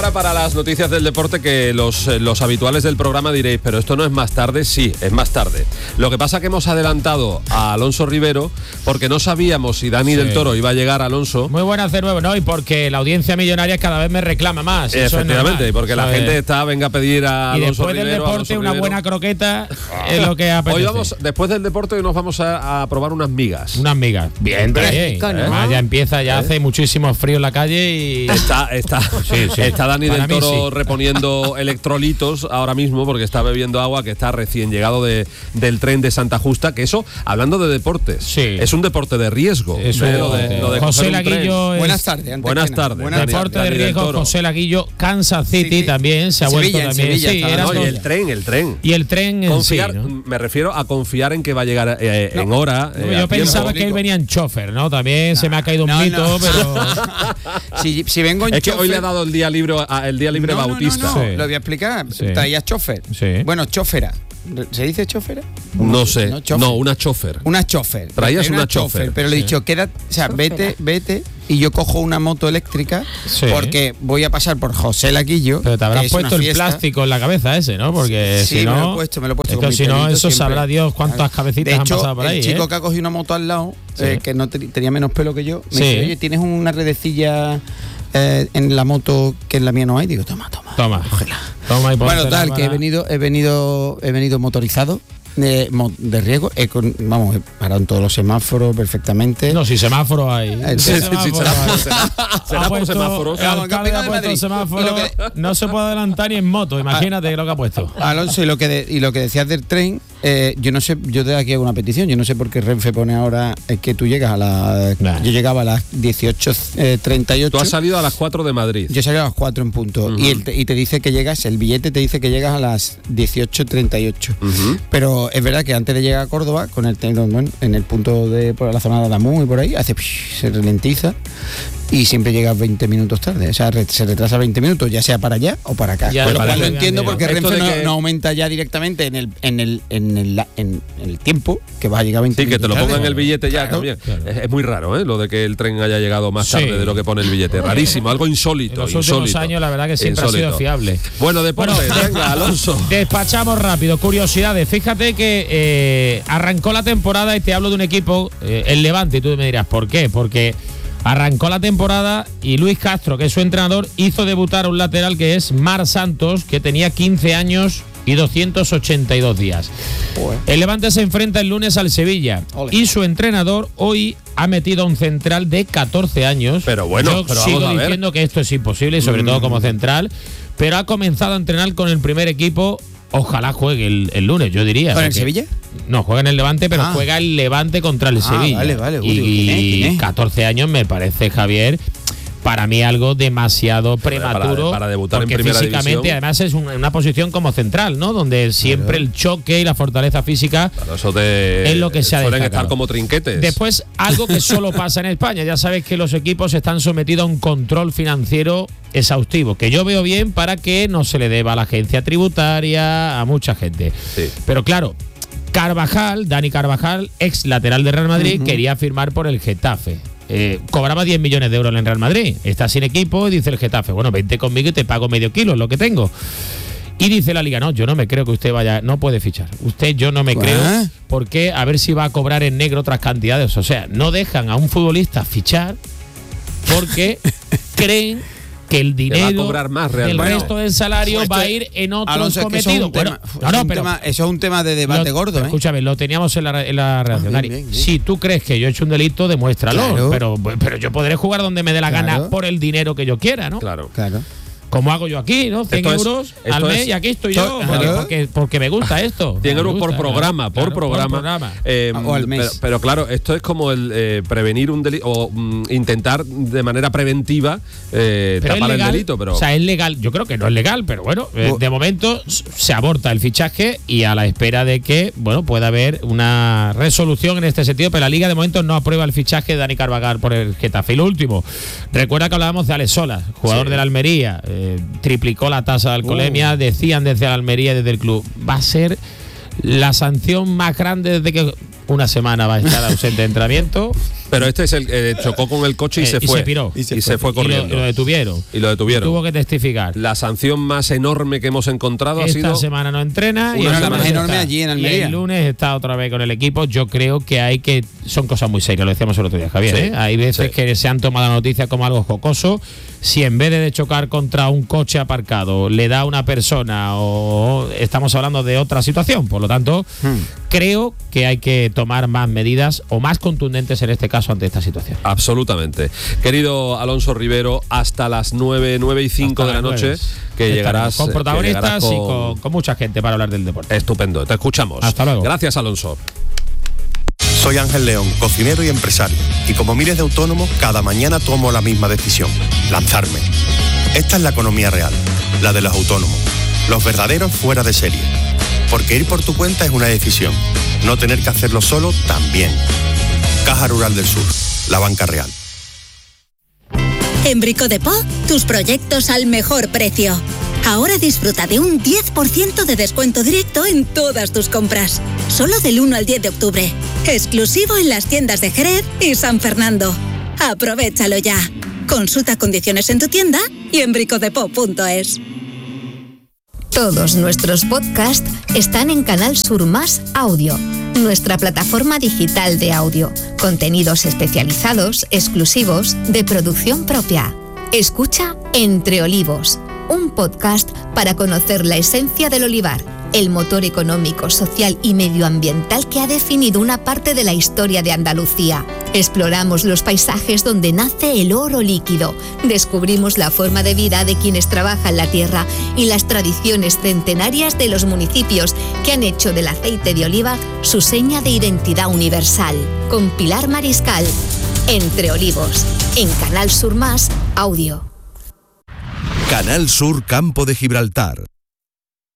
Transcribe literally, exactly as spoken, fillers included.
ahora para las noticias del deporte, que los, los habituales del programa diréis, pero esto no es más tarde. Sí, es más tarde. Lo que pasa que hemos adelantado a Alonso Rivero porque no sabíamos si Dani sí. del Toro iba a llegar, Alonso. Muy buenas de nuevo, ¿no? Y porque la audiencia millonaria cada vez me reclama más. Efectivamente, es porque la eso gente es. está, venga a pedir a y Alonso después Rivero. del deporte, Alonso una Rivero. buena croqueta es lo que apetece. Hoy vamos, después del deporte, hoy nos vamos a, a probar unas migas. Unas migas. Bien, bien. ¿no? Además, ya empieza, ya ¿Eh? hace muchísimo frío en la calle y. Está, está, sí, sí. está Dani Para del Toro sí. reponiendo electrolitos ahora mismo porque está bebiendo agua, que está recién llegado de, del tren de Santa Justa, que eso, hablando de deportes, sí. es un deporte de riesgo. Eso, ¿eh? Lo de, lo de José coger un Laguillo. tren. Buenas tardes. Buenas tardes. Buenas Dani, deporte de Dani del riesgo, Toro. José Laguillo, Kansas City Sí, también se ha Sevilla, vuelto también. Sevilla, sí, está. era No, y todo. el tren, el tren. Y el tren en Confiar, sí, ¿no? me refiero a confiar en que va a llegar eh, No. en hora. No, eh, yo a pensaba tiempo. que él venía en chofer, ¿no? También se me ha caído un No, mito, no. pero. si, si vengo en Es que hoy chofer- le ha dado el día libre, a- el día libre no, no, Bautista. No, no, Sí. lo voy a explicar. Sí. Traías chofer. Sí. Bueno, chofera. ¿Se dice chofera? No sé. No, No, chofer. una chofer. Una chofer. Traías Traía una chofer. Pero le he Sí. dicho, queda, o sea, vete, vete, y yo cojo una moto eléctrica Sí. porque voy a pasar por José Laguillo. Pero te habrás que es puesto una el fiesta. plástico en la cabeza ese, ¿no? Porque Sí, si me no. lo he puesto, me lo he puesto es con que mi si no, pelito eso siempre. sabrá Dios cuántas cabecitas De hecho, han pasado por ahí. el chico ¿eh? que ha cogido una moto al lado, Sí. eh, que no te- tenía menos pelo que yo, me Sí. dice, oye, ¿tienes una redecilla eh, en la moto que en la mía no hay? Digo, toma, toma. Toma. Cógela. Toma y Bueno, póntela tal, que he para- venido, he venido, he venido motorizado. De, mo- de riesgo, he con- vamos, he parado en todos los semáforos perfectamente. No, si semáforo hay. Eh, Sí, sí, sí, Semáforo sí, será, hay. será- será Ha por puesto- semáforos. El Vamos, que alcalde venga ha de puesto Madrid. semáforo. Y lo que- No se puede adelantar ni en moto. Imagínate lo que ha puesto. Alonso, y lo que de- y lo que decías del tren, eh, yo no sé, yo de aquí hago una petición, yo no sé por qué Renfe pone ahora eh, que tú llegas a las, Nah. yo llegaba a las dieciocho treinta y ocho. Tú has salido a las cuatro de Madrid. Yo salí a las cuatro en punto. Ujú. y, el te, y te dice que llegas, el billete te dice que llegas a las dieciocho treinta y ocho. Ujú. Pero es verdad que antes de llegar a Córdoba, con el tren, bueno, en el punto de por la zona de Adamú y por ahí, hace psh, se ralentiza y siempre llegas veinte minutos tarde. O sea, re- se retrasa veinte minutos, ya sea para allá o para acá. Ya, Con lo para cual lo allá, entiendo amigo. porque Esto Renfe de no, que- no aumenta ya directamente en el, en el, en el, en el tiempo que vas a llegar veinte Sí, que te lo minutos pongan en tarde. el billete ya Claro. también. Claro. Es, es muy raro, ¿eh? Lo de que el tren haya llegado más Sí. tarde de lo que pone el billete. Rarísimo, algo En insólito. los últimos insólito. años, la verdad que siempre ha Insólito. sido fiable. Bueno, deporte, Bueno, venga, Alonso. Despachamos rápido. Curiosidades. Fíjate que eh, arrancó la temporada y te hablo de un equipo, eh, el Levante, y tú me dirás, ¿por qué? Porque arrancó la temporada y Luis Castro, que es su entrenador, hizo debutar a un lateral que es Mar Santos, que tenía quince años y doscientos ochenta y dos días. Joder. El Levante se enfrenta el lunes al Sevilla. Ole. Y su entrenador hoy ha metido a un central de catorce años. Pero bueno, Yo pero sigo vamos a ver. diciendo que esto es imposible, y sobre Mm. todo como central. Pero ha comenzado a entrenar con el primer equipo. Ojalá juegue el, el lunes, yo diría. ¿Con el porque- Sevilla? No, juega en el Levante, pero Ah. juega el Levante contra el Ah, Sevilla. vale, vale. Uy, y ¿quién es? ¿Quién es? catorce años me parece, Javier, para mí algo demasiado prematuro. para debutar en porque primera físicamente, división. además, es un- una posición como central, ¿no? Donde siempre el choque y la fortaleza física. Claro, eso te, Es lo que se ha suelen destacado. estar como trinquetes. Después, algo que solo pasa en España. Ya sabes que los equipos están sometidos a un control financiero exhaustivo, que yo veo bien para que no se le deba a la agencia tributaria, a mucha gente. Sí. Pero claro, Carvajal, Dani Carvajal, ex lateral de Real Madrid, Ujú. quería firmar por el Getafe. Eh, cobraba diez millones de euros en Real Madrid. Está sin equipo y dice el Getafe, bueno, vente conmigo y te pago medio kilo, es lo que tengo. Y dice la liga, no, yo no me creo que usted vaya, no puede fichar. Usted, yo no me ¿Qué? creo, porque a ver si va a cobrar en negro otras cantidades. O sea, no dejan a un futbolista fichar porque creen que el va a dinero, cobrar más el realmente. resto del salario Esto va a es- ir en otros Alonso, es que eso es cometidos. un tema, Bueno, eso no, es no, un pero tema- eso es un tema de debate lo- gordo, pero ¿eh? escúchame, lo teníamos en la, en la redacción. bien, Dani. bien, bien. Si tú crees que yo he hecho un delito, demuéstralo. Claro. Pero, pero yo podré jugar donde me dé la Claro. gana por el dinero que yo quiera, ¿no? Claro. Claro. Como hago yo aquí, ¿no? cien Esto es- euros esto al mes es- y aquí estoy esto- yo. Porque, claro. porque, porque me gusta esto. cien Me euros por gusta, programa, claro, por programa. Eh, O al mes. Pero, pero claro, esto es como el eh, prevenir un delito o mm, intentar de manera preventiva eh, Pero tapar es legal, el delito. Pero o sea, es legal. Yo creo que no es legal, pero bueno, eh, Bu- de momento s- se aborta el fichaje y a la espera de que, bueno, pueda haber una resolución en este sentido. Pero la Liga de momento no aprueba el fichaje de Dani Carvajal por el Getafe. Y lo último, recuerda que hablábamos de Alex Solas, jugador Sí. de la Almería, eh, triplicó la tasa de alcoholemia, Uh. decían desde la Almería, desde el club, va a ser la sanción más grande desde que una semana va a estar ausente de entrenamiento. Pero este es el eh, chocó con el coche y Eh, se y fue. se piró. Y se, Y fue y corriendo. lo, y lo detuvieron. Y lo detuvieron. Tuvo que testificar. La sanción más enorme que hemos encontrado ha Esta sido... semana no entrena y Una el semana lunes enorme está. allí en Y Almería. el lunes está otra vez con el equipo. Yo creo que hay que... Son cosas muy serias, lo decíamos el otro día, Javier. Sí, ¿eh? Hay veces sí. que se han tomado la noticia como algo jocoso. Si en vez de chocar contra un coche aparcado le da a una persona, o estamos hablando de otra situación. Por lo tanto, Hmm. creo que hay que tomar más medidas o más contundentes en este caso ante esta situación. Absolutamente. Querido Alonso Rivero, hasta las nueve, nueve y cinco Hasta de la las noche, nueve. que Estaremos llegarás con que protagonistas llegarás y con, con mucha gente para hablar del deporte. Estupendo, te escuchamos. Hasta luego. Gracias, Alonso. Soy Ángel León, cocinero y empresario. Y como miles de autónomos, cada mañana tomo la misma decisión: lanzarme. Esta es la economía real, la de los autónomos, los verdaderos fuera de serie. Porque ir por tu cuenta es una decisión. No tener que hacerlo solo también. Caja Rural del Sur, la banca real. En Brico de Po, tus proyectos al mejor precio. Ahora disfruta de un diez por ciento de descuento directo en todas tus compras. Solo del uno al diez de octubre. Exclusivo en las tiendas de Jerez y San Fernando. Aprovéchalo ya. Consulta condiciones en tu tienda y en bricodepo punto es. Todos nuestros podcasts están en Canal Sur Más Audio, nuestra plataforma digital de audio. Contenidos especializados, exclusivos, de producción propia. Escucha Entre Olivos, un podcast para conocer la esencia del olivar, el motor económico, social y medioambiental que ha definido una parte de la historia de Andalucía. Exploramos los paisajes donde nace el oro líquido, descubrimos la forma de vida de quienes trabajan la tierra y las tradiciones centenarias de los municipios que han hecho del aceite de oliva su seña de identidad universal. Con Pilar Mariscal, Entre Olivos, en Canal Sur Más Audio. Canal Sur Campo de Gibraltar.